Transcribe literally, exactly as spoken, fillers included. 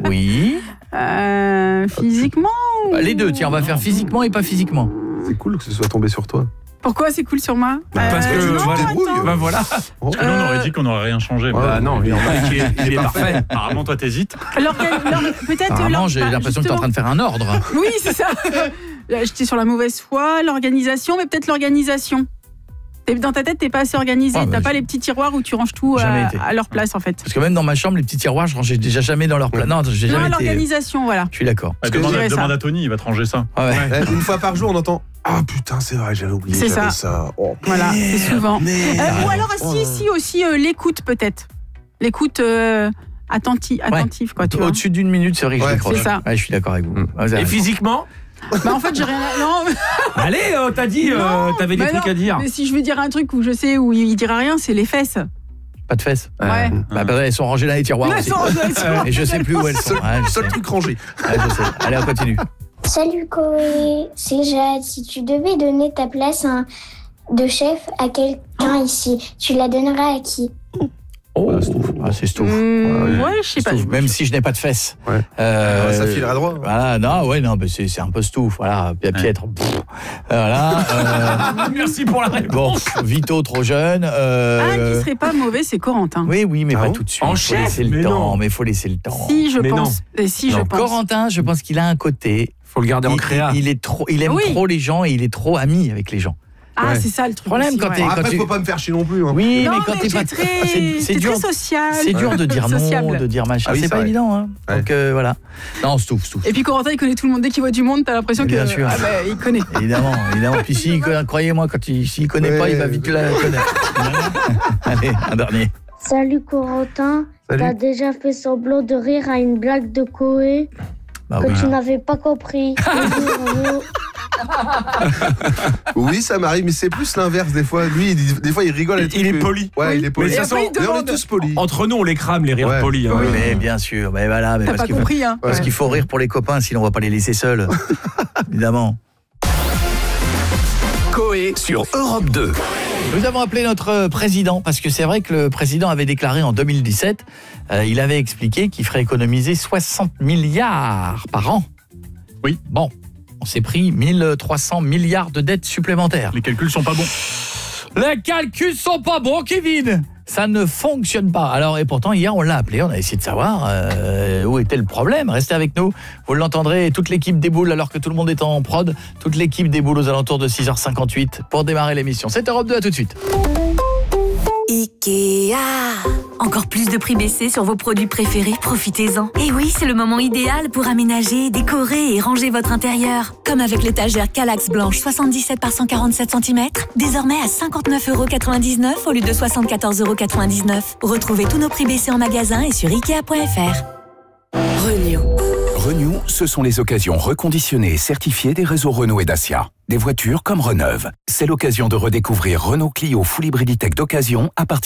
Oui. Euh, physiquement ou... Les deux, tiens, on va faire physiquement et pas physiquement. C'est cool que ce soit tombé sur toi. Pourquoi c'est cool sur moi? Bah, parce que non, voilà. attends. Bah voilà. Oh. Parce que nous, on aurait dit qu'on n'aurait rien changé. Ouais, Bah non, il est, il est, il est parfait. Apparemment, toi, t'hésites. L'organ- l'or- Peut-être. Apparemment, l'or- j'ai bah, l'impression que tu es en train de faire un ordre. Oui, c'est ça. Là, j'étais sur la mauvaise foi, l'organisation, mais peut-être l'organisation. T'es- Dans ta tête, t'es pas assez organisé. Ah, bah, T'as je- pas les petits tiroirs où tu ranges tout Jamais à, été. à leur place, en fait. Parce que même dans ma chambre, les petits tiroirs, je rangeais déjà jamais dans leur place. Non, j'ai Non, jamais été. l'organisation, voilà. Je suis d'accord. Bah, que demande, je à, dirais demande ça. à Tony, il va te ranger ça. Ah ouais. Eh, Une fois par jour, on entend « Ah putain, c'est vrai, j'avais oublié, C'est j'avais ça. ça. Oh, Voilà, c'est souvent. merde. Euh, ou alors, Oh si, là. si, aussi euh, l'écoute, peut-être. L'écoute euh, attenti- attentive, quoi, tu vois. Au-dessus d'une minute, c'est vrai que je Ouais, décroche. c'est ça. Ouais, je suis d'accord avec vous. Mm. Ouais, vous avez Et raison. physiquement? Bah, en fait, j'ai rien à... Non, Allez, euh, t'as dit, euh, Non, t'avais des bah trucs non, à dire. mais si je veux dire un truc où je sais où il dira rien, c'est les fesses. Pas de fesses. Ouais. Bah, bah, elles sont rangées dans les tiroirs Elles aussi. sont rangées, elles sont Et je sais plus où elles sont. Seul, Ouais, je seul sais. truc rangé. Ouais, je sais. Allez, on continue. Salut Koé, c'est Jade. Si tu devais donner ta place hein, de chef à quelqu'un ici, tu la donnerais à qui? Oh, ah, c'est Stouff. Mmh, ouais, je sais pas. Stouff, même si je n'ai pas de fesses. Ouais. Euh, Ah, ça filera droit. Voilà, non, ouais, non, mais c'est, c'est un peu Stouff, voilà, Pia- Pietre. Pff, voilà. euh, Merci pour la réponse. bon, Vito trop jeune. Euh, Ah, qui serait pas mauvais, c'est Corentin. Oui, oui, mais Ah pas bon tout de suite. En faut chef, laisser le mais temps, non. mais faut laisser le temps. Si, je Mais pense. Et si, je Non, pense. Corentin, je pense qu'il a un côté. Faut le garder en Il, créa. il est trop, il aime Oui. trop les gens et il est trop ami avec les gens. Ah, Ouais. c'est ça le truc. Problème, aussi, quand ouais. t'es- Bon, après, tu- faut pas me faire chier non plus. Hein. Oui, Non, mais quand mais t'es t'es pas très, c'est, c'est t'es dur. très social. C'est dur de dire non, Sociable. de dire machin. Ah oui, c'est c'est pas vrai. évident, hein. Ouais. Donc euh, voilà. Non, Stouff, Stouff. Et puis Corentin, il connaît tout le monde. Dès qu'il voit du monde, t'as l'impression que. Bien sûr. Ah bah, il connaît. Évidemment, évidemment. Puis si, croyez-moi, quand il s'il connaît Ouais. pas, il va vite la connaître. Allez, un dernier. Salut Corentin, Salut. t'as déjà fait semblant de rire à une blague de Koé Bah que oui. tu n'avais pas compris. Bisous. Oui, ça m'arrive, mais c'est plus l'inverse des fois. Lui, il dit- des fois, il rigole. à des Il trucs est que- poli. Ouais, Oui. il est poli. Mais de toute façon, après, il Mais on est demande. tous polis. Entre nous, on les crame, les rires Ouais. polis. hein. Oui, Mais bien sûr, mais voilà, mais T'as parce pas qu'il faut, compris, hein. parce Ouais. qu'il faut rire pour les copains, sinon on va pas les laisser seuls. Évidemment. Koé sur Europe deux. Nous avons appelé notre président parce que c'est vrai que le président avait déclaré en deux mille dix-sept, euh, il avait expliqué qu'il ferait économiser soixante milliards par an. Oui. Bon, on s'est pris mille trois cents milliards de dettes supplémentaires. Les calculs sont pas bons. Les calculs sont pas bons, Kevin. Ça ne fonctionne pas. Alors, et pourtant, hier, on l'a appelé, on a essayé de savoir euh, où était le problème. Restez avec nous, vous l'entendrez, toute l'équipe déboule alors que tout le monde est en prod. Toute l'équipe déboule aux alentours de six heures cinquante-huit pour démarrer l'émission. C'est Europe deux, à tout de suite. Ikea. Encore plus de prix baissés sur vos produits préférés, profitez-en. Et oui, c'est le moment idéal pour aménager, décorer et ranger votre intérieur. Comme avec l'étagère Kallax blanche soixante-dix-sept par cent quarante-sept centimètres, désormais à cinquante-neuf euros quatre-vingt-dix-neuf au lieu de soixante-quatorze euros quatre-vingt-dix-neuf. Retrouvez tous nos prix baissés en magasin et sur ikea point f r. Renew. Renew, ce sont les occasions reconditionnées et certifiées des réseaux Renault et Dacia. Des voitures comme Reneuve. C'est l'occasion de redécouvrir Renault Clio Full Hybrid E-Tech d'occasion à partir